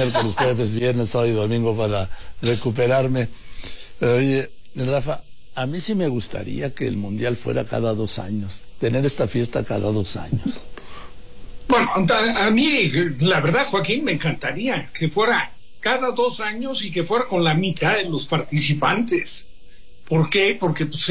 miércoles, jueves, viernes, sábado y domingo para recuperarme. Oye, Rafa, a mí sí me gustaría que el Mundial fuera cada 2 años, tener esta fiesta cada 2 años. Bueno, a mí, la verdad, Joaquín, me encantaría que fuera cada 2 años y que fuera con la mitad de los participantes. ¿Por qué? Porque, pues,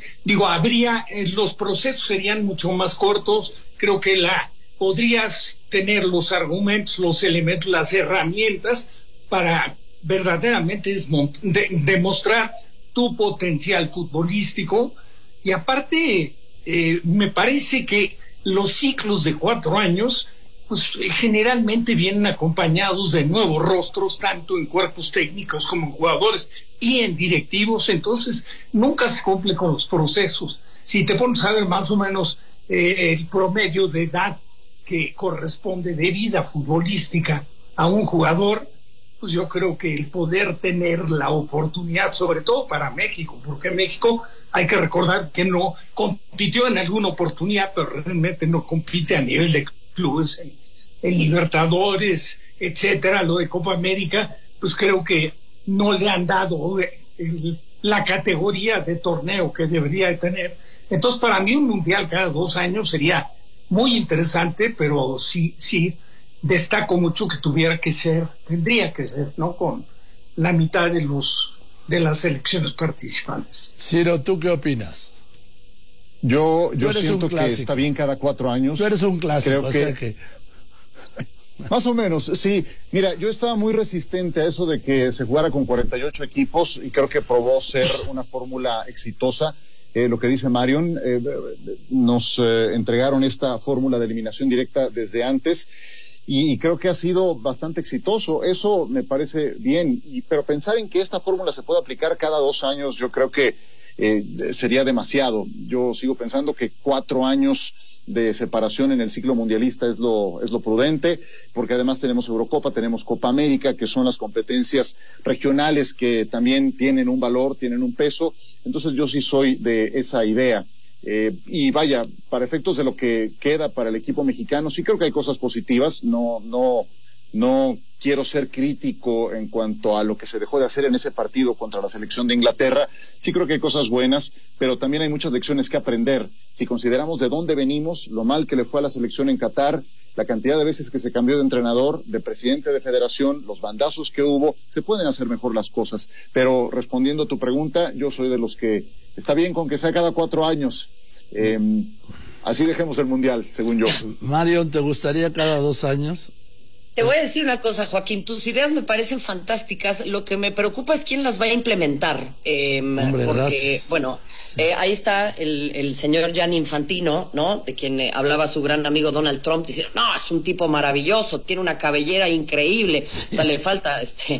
los procesos serían mucho más cortos. Creo que podrías tener los argumentos, los elementos, las herramientas para verdaderamente demostrar tu potencial futbolístico. Y aparte, me parece que los ciclos de 4 años, pues generalmente vienen acompañados de nuevos rostros, tanto en cuerpos técnicos como en jugadores y en directivos. Entonces nunca se cumple con los procesos. Si te pones a ver más o menos el promedio de edad que corresponde de vida futbolística a un jugador, pues yo creo que el poder tener la oportunidad, sobre todo para México, porque México, hay que recordar que no compitió en alguna oportunidad, pero realmente no compite a nivel de clubes, en Libertadores, etcétera. Lo de Copa América, pues creo que no le han dado la categoría de torneo que debería de tener. Entonces, para mí un mundial cada 2 años sería muy interesante, pero sí destaco mucho que tendría que ser, ¿no? Con la mitad de las selecciones participantes. Ciro, ¿tú qué opinas? Yo siento que está bien cada 4 años. Tú eres un clásico, creo que... Más o menos, sí. Mira, yo estaba muy resistente a eso de que se jugara con 48 equipos y creo que probó ser una fórmula exitosa. Lo que dice Marion, nos entregaron esta fórmula de eliminación directa desde antes y creo que ha sido bastante exitoso. Eso me parece bien, pero pensar en que esta fórmula se puede aplicar cada 2 años, yo creo que sería demasiado. Yo sigo pensando que 4 años de separación en el ciclo mundialista es lo prudente, porque además tenemos Eurocopa, tenemos Copa América, que son las competencias regionales que también tienen un valor, tienen un peso. Entonces yo sí soy de esa idea. Y vaya, para efectos de lo que queda para el equipo mexicano, sí creo que hay cosas positivas. No quiero ser crítico en cuanto a lo que se dejó de hacer en ese partido contra la selección de Inglaterra. Sí creo que hay cosas buenas, pero también hay muchas lecciones que aprender. Si consideramos de dónde venimos, lo mal que le fue a la selección en Qatar, la cantidad de veces que se cambió de entrenador, de presidente de federación, los bandazos que hubo, se pueden hacer mejor las cosas. Pero respondiendo a tu pregunta, yo soy de los que está bien con que sea cada 4 años. Así dejemos el mundial, según yo. Marion, ¿te gustaría cada 2 años? Te voy a decir una cosa, Joaquín, tus ideas me parecen fantásticas. Lo que me preocupa es quién las va a implementar. Hombre, porque, gracias. bueno, sí. Ahí está el señor Gianni Infantino, ¿no? De quien hablaba su gran amigo Donald Trump, diciendo, no, es un tipo maravilloso, tiene una cabellera increíble. Sí. O sea, le falta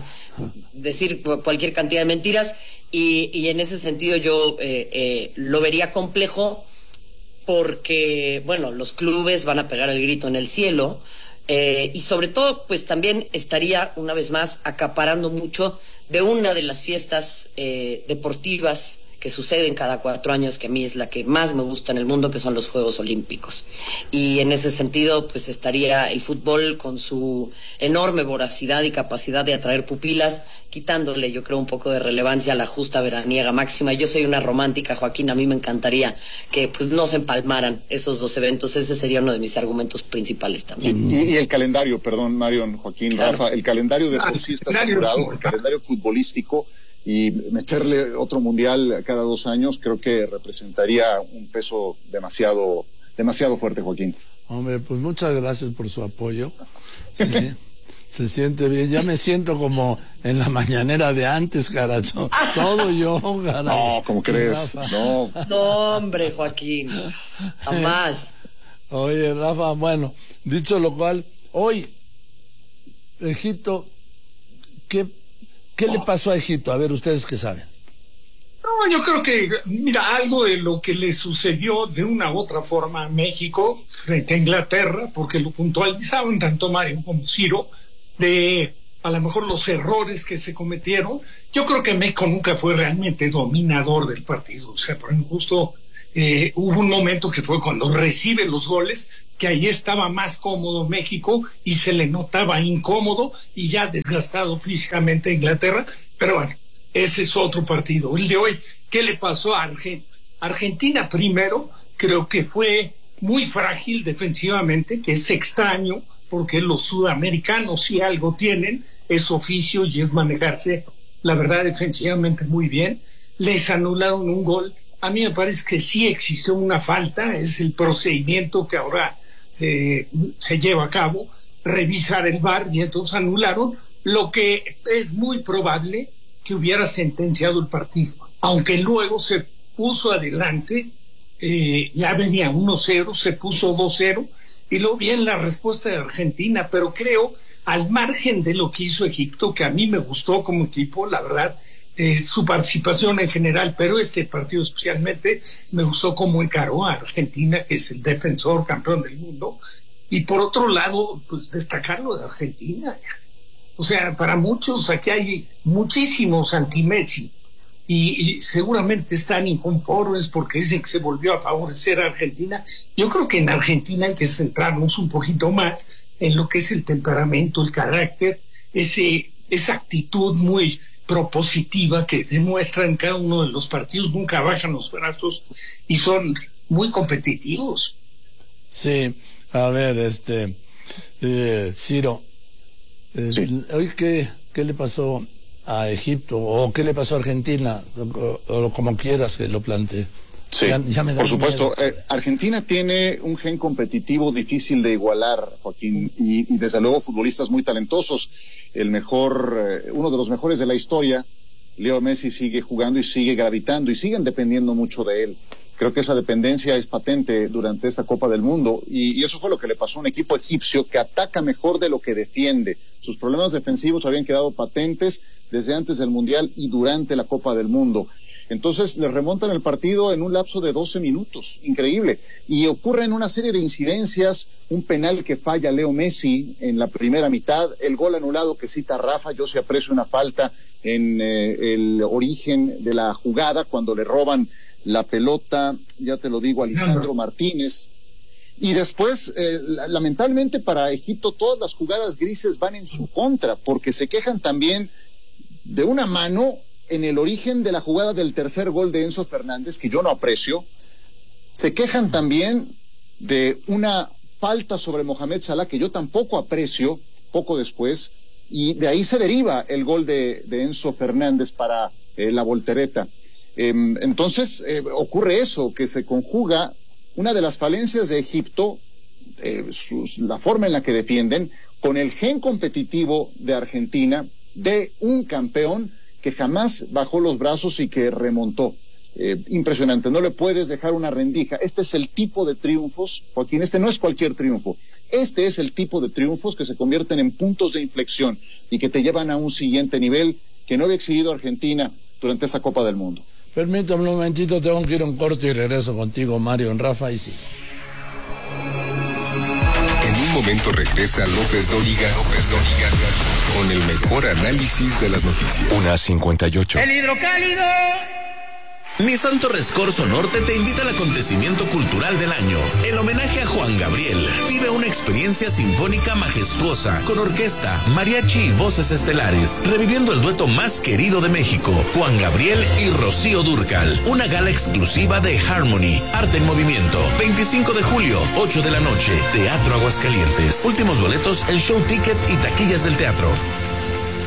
decir cualquier cantidad de mentiras. Y en ese sentido yo lo vería complejo porque, bueno, los clubes van a pegar el grito en el cielo. Y sobre todo, pues también estaría una vez más acaparando mucho de una de las fiestas deportivas que suceden cada 4 años, que a mí es la que más me gusta en el mundo, que son los Juegos Olímpicos. Y en ese sentido, pues estaría el fútbol con su enorme voracidad y capacidad de atraer pupilas, quitándole, yo creo, un poco de relevancia a la justa veraniega máxima. Yo soy una romántica, Joaquín, a mí me encantaría que pues no se empalmaran esos 2 eventos. Ese sería uno de mis argumentos principales también. Y el calendario, perdón, Marion, Joaquín, claro. Rafa, el calendario de por sí está saturado, el calendario futbolístico, y meterle otro mundial cada 2 años creo que representaría un peso demasiado fuerte, Joaquín. Hombre, pues muchas gracias por su apoyo. Sí, se siente bien. Ya me siento como en la mañanera de antes, carajo. Todo yo, carajo. No, ¿cómo crees? No, hombre, Joaquín. Jamás. Oye, Rafa, bueno, dicho lo cual, hoy, Egipto, ¿Qué le pasó a Egipto? A ver, ustedes qué saben. No, yo creo que, mira, algo de lo que le sucedió de una u otra forma a México frente a Inglaterra, porque lo puntualizaban tanto Mario como Ciro, de a lo mejor los errores que se cometieron. Yo creo que México nunca fue realmente dominador del partido. O sea, por ejemplo, justo hubo un momento que fue cuando recibe los goles, que ahí estaba más cómodo México y se le notaba incómodo y ya desgastado físicamente a Inglaterra. Pero bueno, ese es otro partido. El de hoy, ¿qué le pasó a Argentina? Argentina primero, creo que fue muy frágil defensivamente, que es extraño, porque los sudamericanos si algo tienen, es oficio y es manejarse, la verdad, defensivamente muy bien. Les anularon un gol. A mí me parece que sí existió una falta, es el procedimiento que ahora se lleva a cabo, revisar el VAR, y entonces anularon, lo que es muy probable que hubiera sentenciado el partido, aunque luego se puso adelante, ya venía 1-0, se puso 2-0, y luego viene la respuesta de Argentina, pero creo, al margen de lo que hizo Egipto, que a mí me gustó como equipo, la verdad, su participación en general, pero este partido especialmente me gustó cómo encaró a Argentina, que es el defensor campeón del mundo, y por otro lado, pues destacar lo de Argentina. O sea, para muchos aquí hay muchísimos anti-Messi y seguramente están inconformes porque dicen que se volvió a favorecer a Argentina. Yo creo que en Argentina hay que centrarnos un poquito más en lo que es el temperamento, el carácter, esa actitud muy propositiva que demuestran en cada uno de los partidos. Nunca bajan los brazos y son muy competitivos. Sí, a ver, Ciro, hoy ¿qué le pasó a Egipto o qué le pasó a Argentina, o como quieras que lo plantee? Sí, ya me da por supuesto. miedo. Argentina tiene un gen competitivo difícil de igualar, Joaquín, y desde luego futbolistas muy talentosos. Uno de los mejores de la historia, Leo Messi, sigue jugando y sigue gravitando y siguen dependiendo mucho de él. Creo que esa dependencia es patente durante esta Copa del Mundo y eso fue lo que le pasó a un equipo egipcio que ataca mejor de lo que defiende. Sus problemas defensivos habían quedado patentes desde antes del Mundial y durante la Copa del Mundo. Entonces le remontan el partido en un lapso de 12 minutos, increíble. Y ocurren una serie de incidencias, un penal que falla Leo Messi en la primera mitad, el gol anulado que cita Rafa, yo sí aprecio una falta en el origen de la jugada, cuando le roban la pelota, ya te lo digo, a Lisandro Martínez. Y después, lamentablemente para Egipto, todas las jugadas grises van en su contra, porque se quejan también de una mano en el origen de la jugada del tercer gol de Enzo Fernández, que yo no aprecio. Se quejan también de una falta sobre Mohamed Salah, que yo tampoco aprecio, poco después, y de ahí se deriva el gol de Enzo Fernández para la voltereta. Entonces ocurre eso, que se conjuga una de las falencias de Egipto, la forma en la que defienden, con el gen competitivo de Argentina, de un campeón que jamás bajó los brazos y que remontó. Impresionante, no le puedes dejar una rendija. Este es el tipo de triunfos, Joaquín, este no es cualquier triunfo. Este es el tipo de triunfos que se convierten en puntos de inflexión y que te llevan a un siguiente nivel que no había exhibido Argentina durante esta Copa del Mundo. Permítame un momentito, tengo que ir a un corte y regreso contigo, Mario, en Rafa y sí. En un momento regresa López Dóriga con el mejor análisis de las noticias. 1:58. El hidrocálido. Nissan Torres Corso Norte te invita al acontecimiento cultural del año, el homenaje a Juan Gabriel. Vive una experiencia sinfónica majestuosa, con orquesta, mariachi y voces estelares, reviviendo el dueto más querido de México, Juan Gabriel y Rocío Dúrcal. Una gala exclusiva de Harmony, Arte en Movimiento. 25 de julio, 8 de la noche, Teatro Aguascalientes. Últimos boletos, el show ticket y taquillas del teatro.